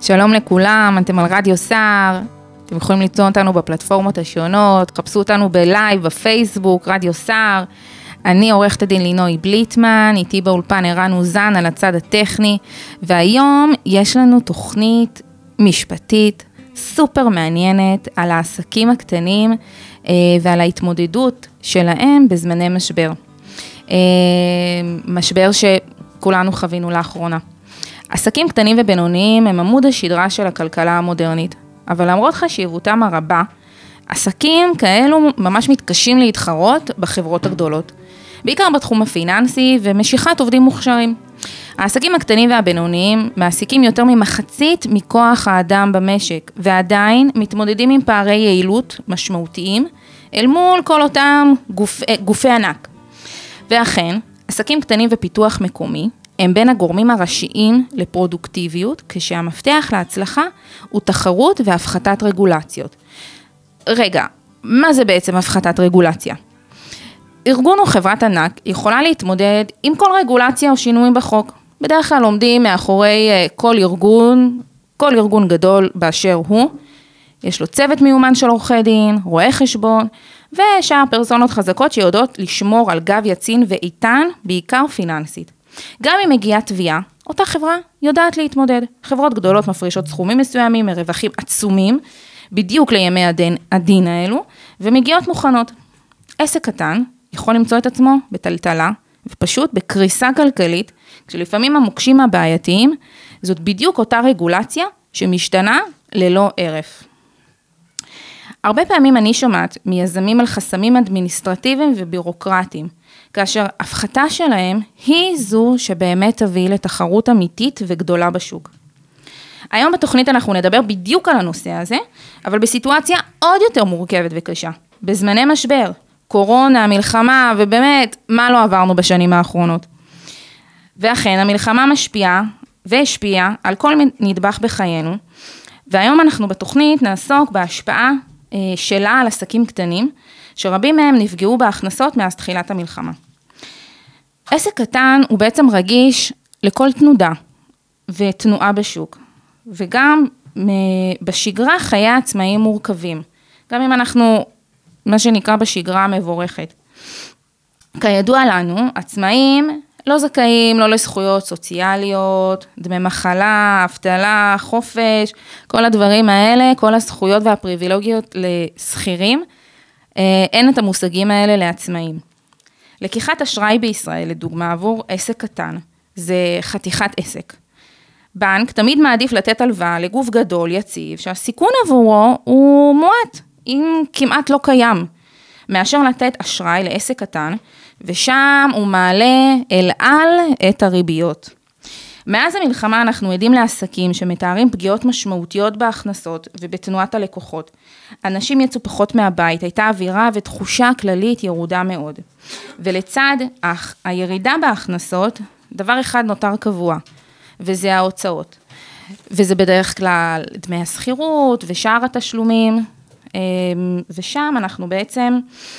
שלום לכולם, אתם על רדיו סער, אתם יכולים למצוא אותנו בפלטפורמות השונות, חפשו אותנו בלייב, בפייסבוק, רדיו סער. אני עורכת הדין לינוי בליטמן, איתי באולפן ערן אוזן על הצד הטכני, והיום יש לנו תוכנית משפטית סופר מעניינת על העסקים הקטנים ועל ההתמודדות שלהם בזמני משבר. משבר שכולנו חווינו לאחרונה. עסקים קטנים ובינוניים הם עמוד השדרה של הכלכלה המודרנית, אבל למרות חשיבותם הרבה, עסקים כאלו ממש מתקשים להתחרות בחברות הגדולות, בעיקר בתחום הפיננסי ומשיכת עובדים מוכשרים. העסקים הקטנים והבינוניים מעסיקים יותר ממחצית מכוח האדם במשק, ועדיין מתמודדים עם פערי יעילות משמעותיים אל מול כל אותם גופי ענק. ואכן, עסקים קטנים ופיתוח מקומי הם בין הגורמים הראשיים לפרודוקטיביות, כשהמפתח להצלחה הוא תחרות והפחתת רגולציות. רגע, מה זה בעצם הפחתת רגולציה? ארגון או חברת ענק יכולה להתמודד עם כל רגולציה או שינויים בחוק. בדרך כלל עומדים מאחורי כל ארגון גדול באשר הוא. יש לו צוות מיומן של עורכי דין, רואי חשבון, ושאר פרסונות חזקות שיודעות לשמור על גב יציב ואיתן, בעיקר פיננסית. גם אם מגיעה תביעה, אותה חברה יודעת להתמודד. חברות גדולות מפרישות סכומים מסוימים מרווחים עצומים, בדיוק לימי הדין האלו, ומגיעות מוכנות. עסק קטן יכול למצוא את עצמו בטלטלה, ופשוט בקריסה כלכלית, כשלפעמים המוקשים הבעייתיים, זאת בדיוק אותה רגולציה שמשתנה ללא ערף. הרבה פעמים אני שומעת מיזמים על חסמים אדמיניסטרטיביים ובירוקרטיים, כאשר הפחתה שלהם היא זו שבאמת תביא לתחרות אמיתית וגדולה בשוק. היום בתוכנית אנחנו נדבר בדיוק על הנושא הזה, אבל בסיטואציה עוד יותר מורכבת וקשה. בזמני משבר, קורונה, מלחמה, ובאמת, מה לא עברנו בשנים האחרונות. ואכן, המלחמה משפיעה והשפיעה על כל נדבך בחיינו, והיום אנחנו בתוכנית נעסוק בהשפעה שלה על עסקים קטנים, שרבים מהם נפגעו בהכנסות מאז תחילת המלחמה. עסק קטן הוא בעצם רגיש לכל תנודה ותנועה בשוק, וגם בשגרה חיי העצמאים מורכבים, גם אם אנחנו, מה שנקרא בשגרה המבורכת. כידוע לנו, עצמאים לא זכאים לא לזכויות סוציאליות, דמי מחלה, אבטלה, חופש, כל הדברים האלה, כל הזכויות והפריבילגיות לשכירים, אין את המושגים האלה לעצמאים. לקיחת אשראי בישראל, לדוגמה, עבור עסק קטן, זה חתיכת עסק. בנק תמיד מעדיף לתת הלוואה לגוף גדול, יציב, שהסיכון עבורו הוא מועט, אם כמעט לא קיים, מאשר לתת אשראי לעסק קטן, ושם הוא מעלה אל על את הריביות. מאז המלחמה אנחנו עדים לעסקים שמתארים פגיעות משמעותיות בהכנסות ובתנועת הלקוחות. אנשים יצאו פחות מהבית, הייתה אווירה ותחושה כללית ירודה מאוד. ולצד הירידה בהכנסות, דבר אחד נותר קבוע, וזה ההוצאות. וזה בדרך כלל דמי השכירות ושאר התשלומים, ושם אנחנו בעצם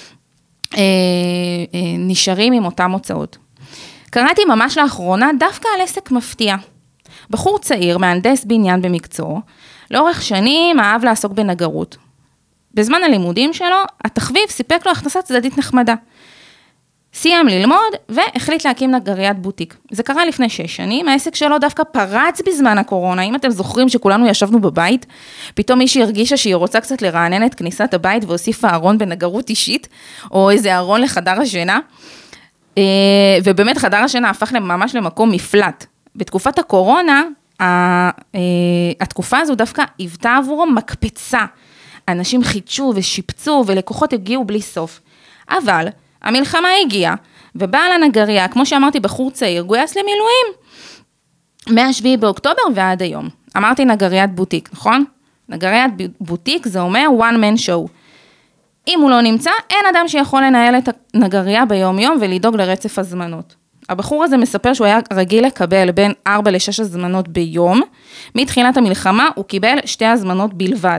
נשארים עם אותם הוצאות. קראתי ממש לאחרונה דווקא על עסק מפתיע. בחור צעיר, מהנדס בניין במקצוע, לאורך שנים אהב לעסוק בנגרות. בזמן הלימודים שלו, התחביב סיפק לו הכנסה צדדית נחמדה. סיים ללמוד והחליט להקים נגריית בוטיק. זה קרה לפני 6 שנים, העסק שלו דווקא פרץ בזמן הקורונה. אם אתם זוכרים שכולנו ישבנו בבית, פתאום מישהי הרגישה שהיא רוצה קצת לרענן את כניסת הבית והוסיפה ארון בנגרות אישית, או איזה ארון לחדר השינה. ובאמת חדר השינה הפך ממש למקום מפלט. בתקופת הקורונה, התקופה הזו דווקא היוותה עבורו מקפצה. אנשים חידשו ושיפצו ולקוחות הגיעו בלי סוף. אבל המלחמה הגיעה, ובעל הנגריה, כמו שאמרתי, בחור צעיר, גויס למילואים. מה-7 באוקטובר ועד היום. אמרתי נגריית בוטיק, נכון? נגריית בוטיק זה אומר one man show. אם הוא לא נמצא, אין אדם שיכול לנהל את הנגריה ביום יום ולדאוג לרצף הזמנות. הבחור הזה מספר שהוא היה רגיל לקבל בין 4 ל-6 הזמנות ביום, מתחילת המלחמה הוא קיבל 2 הזמנות בלבד.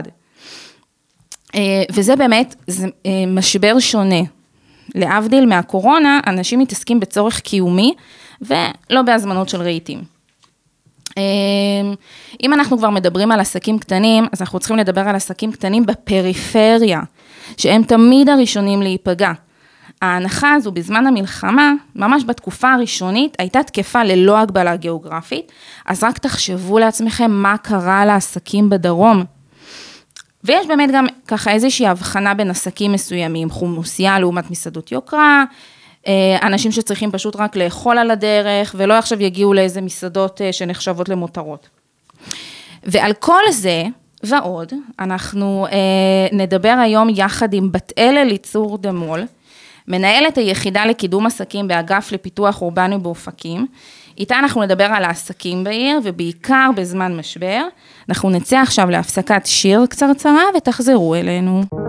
וזה באמת זה משבר שונה. להבדיל מהקורונה, אנשים מתעסקים בצורך קיומי, ולא בהזמנות של רהיטים. אם אנחנו כבר מדברים על עסקים קטנים, אז אנחנו צריכים לדבר על עסקים קטנים בפריפריה, שהם תמיד הראשונים להיפגע. ההנחה הזו בזמן המלחמה, ממש בתקופה הראשונית, הייתה תקפה ללא הגבלה גיאוגרפית, אז רק תחשבו לעצמכם מה קרה לעסקים בדרום. ויש באמת גם ככה איזושהי הבחנה בין עסקים מסוימים, חומוסייה לעומת מסעדות יוקרה, אנשים שצריכים פשוט רק לאכול על הדרך, ולא עכשיו יגיעו לאיזה מסעדות שנחשבות למותרות. ועל כל זה ועוד, אנחנו נדבר היום יחד עם בת-אל אליצור דמול, מנהלת היחידה לקידום עסקים באגף לפיתוח אורבני באופקים. איתה אנחנו נדבר על העסקים בעיר, ובעיקר בזמן משבר. אנחנו נצא עכשיו להפסקת שיר קצרצרה ותחזרו אלינו.